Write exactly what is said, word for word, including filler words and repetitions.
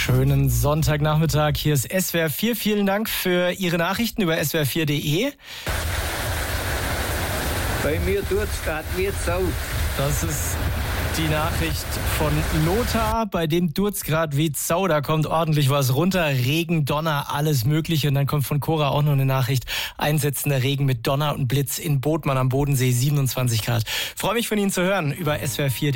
Schönen Sonntagnachmittag. Hier ist S W R vier. Vielen Dank für Ihre Nachrichten über S W R vier punkt de. Bei mir tut's grad wie Sau. Das ist die Nachricht von Lothar, bei dem tut's grad wie Sau. Da kommt ordentlich was runter. Regen, Donner, alles Mögliche. Und dann kommt von Cora auch noch eine Nachricht. Einsetzender Regen mit Donner und Blitz in Bodmann am Bodensee, siebenundzwanzig Grad. Freue mich von Ihnen zu hören über S W R vier punkt de.